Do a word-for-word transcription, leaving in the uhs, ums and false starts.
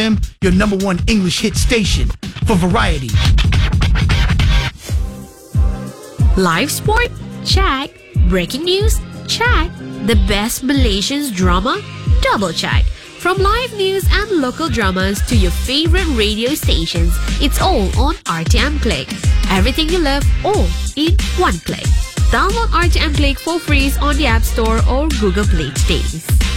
Your number one English hit station for variety. Live sport? Check. Breaking news? Check. The best Malaysian drama? Double check. From live news and local dramas to your favorite radio stations, it's all on R T M Click. Everything you love, all in one click. Download R T M Click for free on the App Store or Google Play today.